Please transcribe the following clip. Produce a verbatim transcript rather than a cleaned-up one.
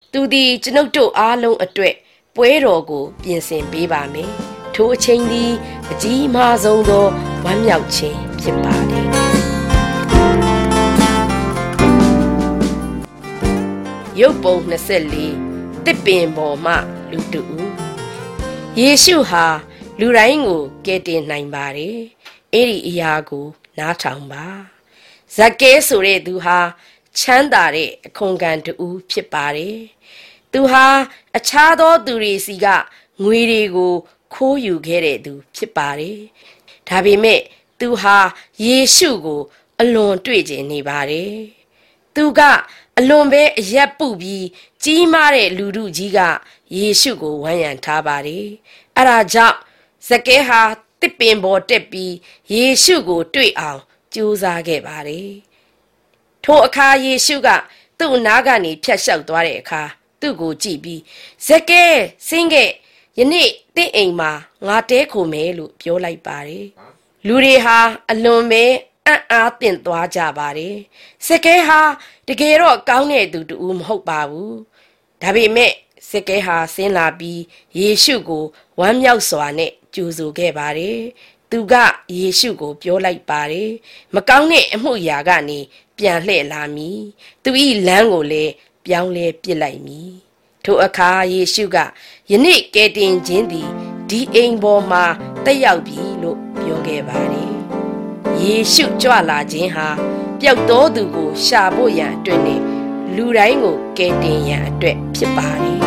သူသည်ကျွန်ုပ်တို့အားလုံးအတွက်ပွဲတော်ကိုပြင်ဆင်ပေးပါမယ်ထိုအချိန်သည်အကြီးမားဆုံးသောဝမ်းမြောက်ခြင်းဖြစ်ပါလေရုပ်ပုံနှစ်ဆယ့်လေးတစ်ပင်ပေါ်မှလူတူယေရှုဟာလူတိုင်းကိုကယ်တင်နိုင်ပါတယ်အဲ့ဒီအရာကိုနားထောင်ပါဇက္ခဲဆိုတဲ့သူဟာချမ်းသာတဲ့အခွန်ခံတူဖြစ်ပါတယ်သူဟာအခြားသောသူတွေစီကငွေတွေကိုခိုးယူခဲ့တဲ့သူဖြစ်ပါတယ်ဒါပေမဲ့သူဟာယေရှုကိုအလွန်တွေ့ကျင်နေပါတယ်သူကအလွန်ပဲအရက်ပုပြီးကြီးမားတဲ့လူထုကြီးကယေရှုကိုဝန်းရံထားပါတယ်အဲဒါကြောင့်ဇက္ခဲဟာတစ်ပင်ပေါ်တက်ပြီးယေရှုကိုတွေ့အောင်ကြိုးစားခဲ့ပါတယ်ထိုအခါယေရှုကသူ့နားကနေဖြတ်လျှောက်သွားတဲ့အခါသူ့ကိုကြည့်ပြီးဇက္ခဲဆင်းခဲ့ယနေ့တင့်အိမ်မှာငါတဲခိုမယ်လို့ပြောလိုက်ပါတယ်လူတွေဟာအလွန်ပဲအံ့အားသင့်သွားကြပါတယ်ဇက္ခဲဟာတကယ်တော့ကောင်းတဲ့သူတူမဟုတ်ပါဘူးဒါပေမဲ့ဇက္ခဲဟာဆင်းလာပြီးယေရှုကိုဝမ်းမြောက်စွာနဲ့ကြိုဆိုခဲ့ပါတယ်သူကယေရှုကိုပြောလိုက်ပါတယ်မကောင်းတဲ့အမှုရာကနေပြန်လှည့်လာမည်သူ၏လမ်းကိုလည်းပြောင်းလဲပစ်လိုက်မည်ထိုအခါယေရှုကယနေ့ကယ်တင်ခြင်းသည်ဒီအိမ်ပေါ်မှာတက်ရောက်ပြီလို့ပြောခဲ့ပါတယ်ယေရှုကြွလာခြင်းဟာပျောက်သောသူကိုရှာဖို့ရန်အတွက်နဲ့လူတိုင်းကိုကယ်တင်ရန်အတွက်ဖြစ်ပါတယ်